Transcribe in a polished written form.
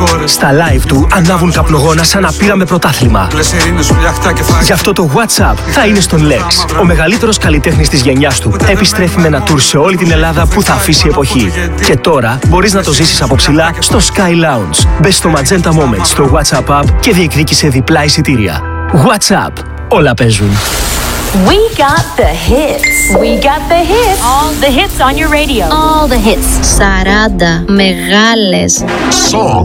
Στα live του ανάβουν καπνογόνα σαν να πήραμε πρωτάθλημα. Γι' αυτό το WhatsApp θα είναι στον Lex. Ο μεγαλύτερος καλλιτέχνης της γενιάς του επιστρέφει με ένα tour σε όλη την Ελλάδα που θα αφήσει εποχή. Και τώρα μπορείς να το ζήσεις από ψηλά στο Sky Lounge. Μπες στο Magenta Moments στο WhatsApp app και διεκδίκησε διπλά εισιτήρια. WhatsApp. Όλα παίζουν. We got the hits. We got the hits. All the hits on your radio. All the hits. 40 μεγάλες.